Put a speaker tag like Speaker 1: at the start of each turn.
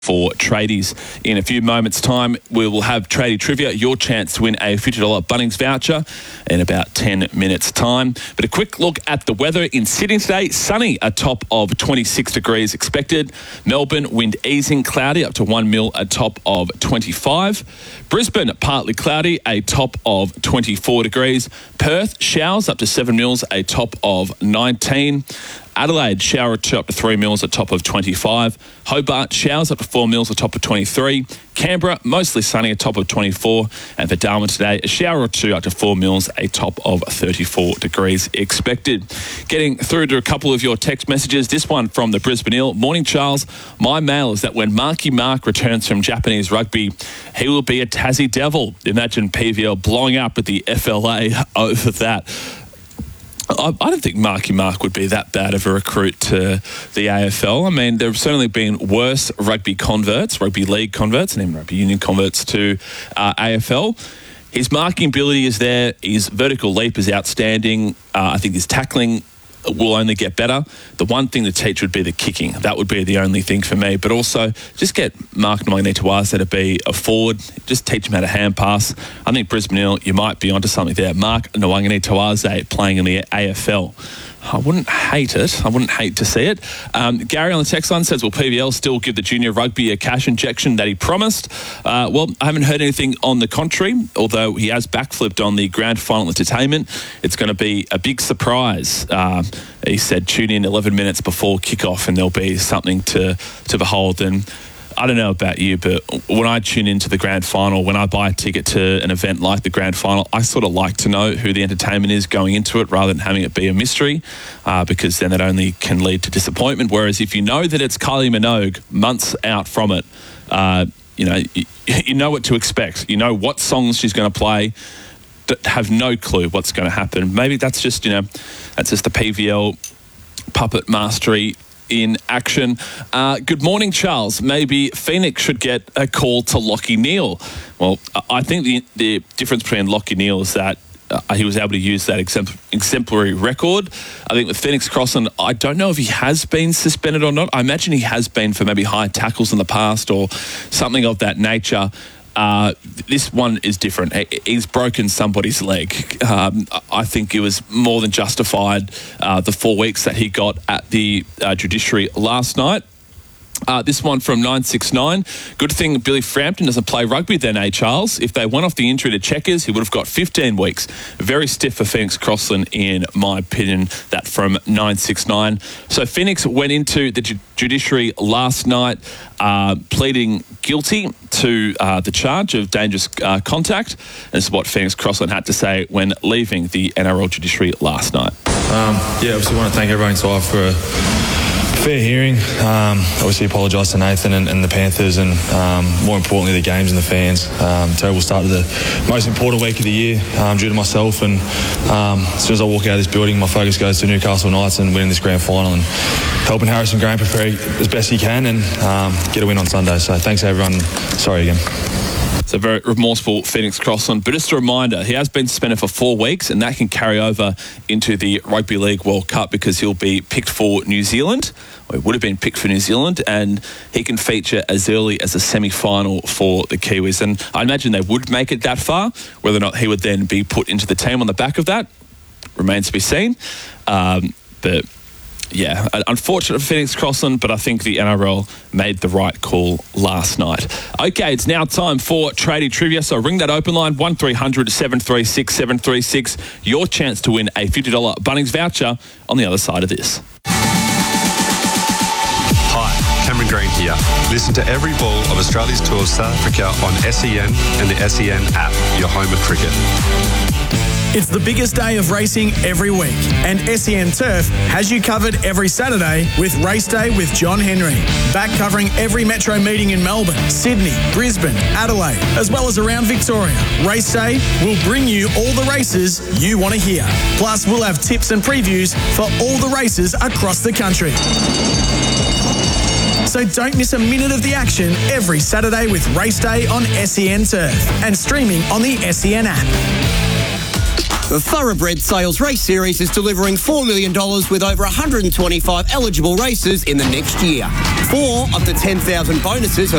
Speaker 1: for tradies. In a few moments' time, we will have tradie trivia, your chance to win a $50 Bunnings voucher in about 10 minutes' time. But a quick look at the weather in Sydney today. Sunny, a top of 26 degrees expected. Melbourne, wind easing, cloudy, up to 1 mil, a top of 25. Brisbane, partly cloudy, a top of 24 degrees. Perth, showers, up to 7 mils, a top of 19. Adelaide, shower 2 up to 3 mils, a top of 25. Hobart, showers up to 4 mils, a top of 23. Canberra, mostly sunny, a top of 24. And for Darwin today, a shower or 2 up to 4 mils, a top of 34 degrees expected. Getting through to a couple of your text messages. This one from the Brisbane Eel. Morning, Charles. My mail is that when Marky Mark returns from Japanese rugby, he will be a Tassie Devil. Imagine PVL blowing up at the FLA over that. I don't think Marky Mark would be that bad of a recruit to the AFL. I mean, there have certainly been worse rugby league converts, and even rugby union converts to AFL. His marking ability is there. His vertical leap is outstanding. I think his tackling will only get better. The one thing to teach would be the kicking. That would be the only thing for me. But also, just get Mark Nwangane-Tawase to be a forward. Just teach him how to hand pass. I think Brisbane Eel, you might be onto something there. Mark Nwangane-Tawase playing in the AFL. I wouldn't hate it. I wouldn't hate to see it. Gary on the text line says, will PVL still give the junior rugby a cash injection that he promised? Well, I haven't heard anything on the contrary, although he has backflipped on the grand final entertainment. It's going to be a big surprise. He said, tune in 11 minutes before kickoff and there'll be something to behold. And I don't know about you, but when I tune into the grand final, when I buy a ticket to an event like the grand final, I sort of like to know who the entertainment is going into it rather than having it be a mystery, because then that only can lead to disappointment. Whereas if you know that it's Kylie Minogue months out from it, you know what to expect. You know what songs she's going to play. Have no clue what's going to happen. Maybe that's just the PVL puppet mastery in action. Good morning, Charles. Maybe Phoenix should get a call to Lachie Neale. Well, I think the difference between Lachie Neale is that he was able to use that exemplary record. I think with Phoenix Crossland, I don't know if he has been suspended or not. I imagine he has been for maybe high tackles in the past or something of that nature. This one is different. He's broken somebody's leg. I think it was more than justified, the 4 weeks that he got at the judiciary last night. This one from 969. Good thing Billy Frampton doesn't play rugby then, Charles? If they went off the injury to Checkers, he would have got 15 weeks. Very stiff for Phoenix Crossland, in my opinion. That from 969. So Phoenix went into the judiciary last night pleading guilty to the charge of dangerous contact. And this is what Phoenix Crossland had to say when leaving the NRL judiciary last night.
Speaker 2: Obviously want to thank everyone inside for a fair hearing. Obviously apologise to Nathan and the Panthers, and more importantly the games and the fans. Terrible start to the most important week of the year due to myself, and as soon as I walk out of this building, my focus goes to Newcastle Knights and winning this grand final and helping Harrison Graham prepare as best he can and get a win on Sunday. So thanks everyone. Sorry again.
Speaker 1: It's a very remorseful Phoenix Crossland. But just a reminder, he has been suspended for 4 weeks, and that can carry over into the Rugby League World Cup because he'll be picked for New Zealand. Or he would have been picked for New Zealand, and he can feature as early as a semi-final for the Kiwis. And I imagine they would make it that far. Whether or not he would then be put into the team on the back of that remains to be seen. But yeah, unfortunate for Phoenix Crossland, but I think the NRL made the right call last night. Okay, it's now time for Tradie Trivia, so ring that open line, 1300 736 736. Your chance to win a $50 Bunnings voucher on the other side of this.
Speaker 3: Hi, Cameron Green here. Listen to every ball of Australia's tour of South Africa on SEN and the SEN app, your home of cricket.
Speaker 4: It's the biggest day of racing every week, and SEN Turf has you covered every Saturday with Race Day with John Henry. Back covering every metro meeting in Melbourne, Sydney, Brisbane, Adelaide, as well as around Victoria. Race Day will bring you all the races you want to hear. Plus, we'll have tips and previews for all the races across the country. So don't miss a minute of the action every Saturday with Race Day on SEN Turf and streaming on the SEN app.
Speaker 5: The Thoroughbred Sales Race Series is delivering $4 million with over 125 eligible races in the next year. 4 of the 10,000 bonuses